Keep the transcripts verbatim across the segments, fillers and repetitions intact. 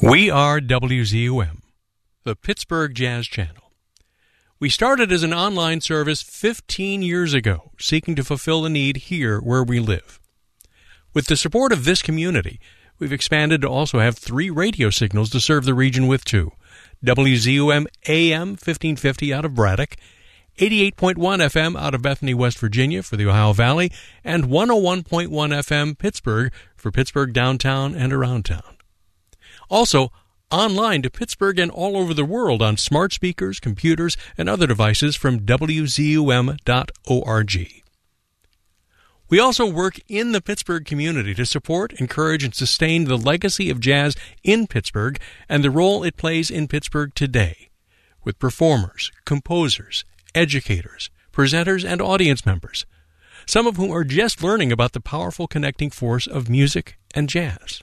We are W Z U M, the Pittsburgh Jazz Channel. We started as an online service fifteen years ago, seeking to fulfill a need here where we live. With the support of this community, we've expanded to also have three radio signals to serve the region with two. W Z U M A M fifteen fifty out of Braddock, eighty-eight point one F M out of Bethany, West Virginia for the Ohio Valley, and one oh one point one F M Pittsburgh for Pittsburgh downtown and around town. Also, online to Pittsburgh and all over the world on smart speakers, computers, and other devices from W Z U M dot org. We also work in the Pittsburgh community to support, encourage, and sustain the legacy of jazz in Pittsburgh and the role it plays in Pittsburgh today, with performers, composers, educators, presenters, and audience members, some of whom are just learning about the powerful connecting force of music and jazz.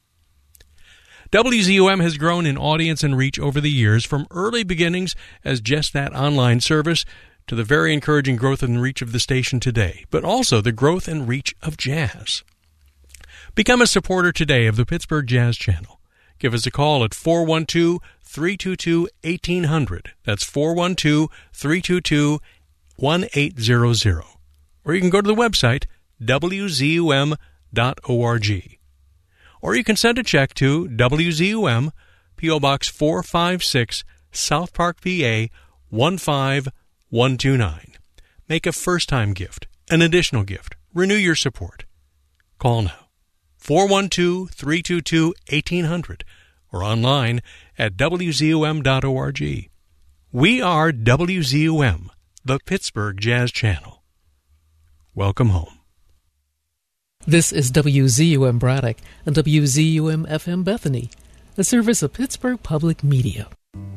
W Z U M has grown in audience and reach over the years, from early beginnings as just that online service to the very encouraging growth and reach of the station today, but also the growth and reach of jazz. Become a supporter today of the Pittsburgh Jazz Channel. Give us a call at four one two, three two two, one eight hundred. That's four one two, three two two, one eight hundred. Or you can go to the website, W Z U M dot org. Or you can send a check to W Z U M, P O Box four five six, South Park, P A one five one two nine. Make a first-time gift, an additional gift. Renew your support. Call now, four one two, three two two, one eight hundred, or online at W Z U M dot org. We are W Z U M, the Pittsburgh Jazz Channel. Welcome home. This is W Z U M Braddock and W Z U M F M Bethany, a service of Pittsburgh Public Media.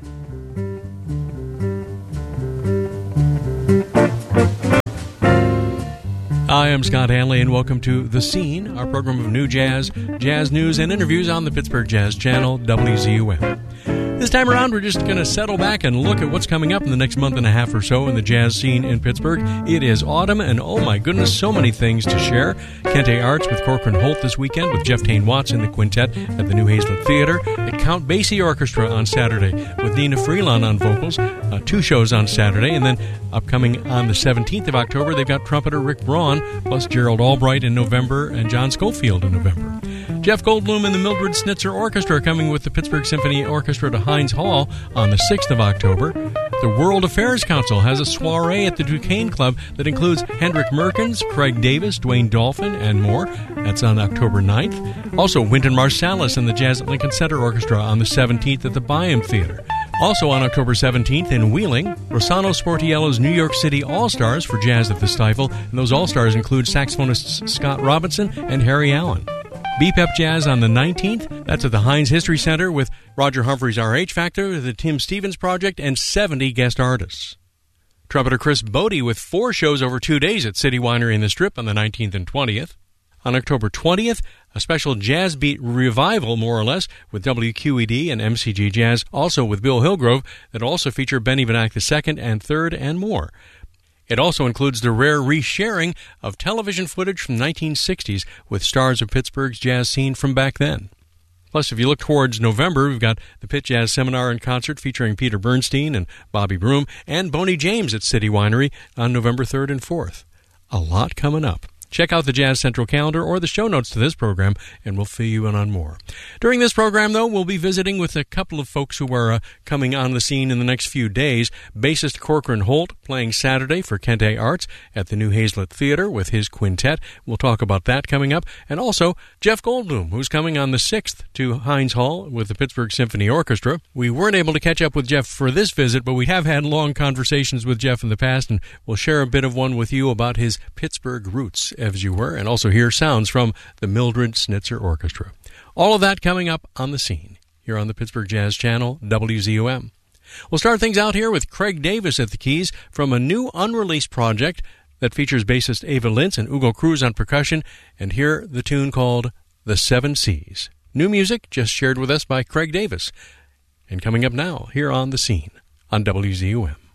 I am Scott Hanley, and welcome to The Scene, our program of new jazz, jazz news, and interviews on the Pittsburgh Jazz Channel, W Z U M. This time around, we're just going to settle back and look at what's coming up in the next month and a half or so in the jazz scene in Pittsburgh. It is autumn, and oh my goodness, so many things to share. Kente Arts with Corcoran Holt this weekend, with Jeff Tain Watts in the quintet at the New Hazlet Theater. At Count Basie Orchestra on Saturday with Nina Freelon on vocals. Uh, two shows on Saturday, and then upcoming on the seventeenth of October, they've got trumpeter Rick Braun, plus Gerald Albright in November and John Schofield in November. Jeff Goldblum and the Mildred Snitzer Orchestra coming with the Pittsburgh Symphony Orchestra to Heinz Hall on the sixth of October. The World Affairs Council has a soiree at the Duquesne Club that includes Hendrik Merkens, Craig Davis, Dwayne Dolphin, and more. That's on October ninth. Also, Wynton Marsalis and the Jazz at Lincoln Center Orchestra on the seventeenth at the Byham Theater. Also on October seventeenth in Wheeling, Rossano Sportiello's New York City All-Stars for Jazz at the Stifle, and those All-Stars include saxophonists Scott Robinson and Harry Allen. B P E P Jazz on the nineteenth, that's at the Heinz History Center with Roger Humphreys' R H Factor, the Tim Stevens Project, and seventy guest artists. Trumpeter Chris Bodie with four shows over two days at City Winery in the Strip on the nineteenth and twentieth. On October twentieth, a special jazz beat revival, more or less, with W Q E D and M C G Jazz, also with Bill Hillgrove, that also feature Benny Benack the second and third and more. It also includes the rare resharing of television footage from the nineteen sixties with stars of Pittsburgh's jazz scene from back then. Plus, if you look towards November, we've got the Pitt Jazz Seminar and Concert featuring Peter Bernstein and Bobby Broom, and Boney James at City Winery on November third and fourth. A lot coming up. Check out the Jazz Central calendar or the show notes to this program, and we'll fill you in on more. During this program, though, we'll be visiting with a couple of folks who are uh, coming on the scene in the next few days. Bassist Corcoran Holt playing Saturday for Kente Arts at the New Hazlet Theater with his quintet. We'll talk about that coming up. And also, Jeff Goldblum, who's coming on the sixth to Heinz Hall with the Pittsburgh Symphony Orchestra. We weren't able to catch up with Jeff for this visit, but we have had long conversations with Jeff in the past, and we'll share a bit of one with you about his Pittsburgh roots, as you were, and also hear sounds from the Mildred Snitzer Orchestra. All of that coming up on The Scene, here on the Pittsburgh Jazz Channel, W Z U M. We'll start things out here with Craig Davis at the keys from a new unreleased project that features bassist Ava Lintz and Ugo Cruz on percussion, and here the tune called The Seven Seas. New music just shared with us by Craig Davis. And coming up now, here on The Scene, on W Z U M.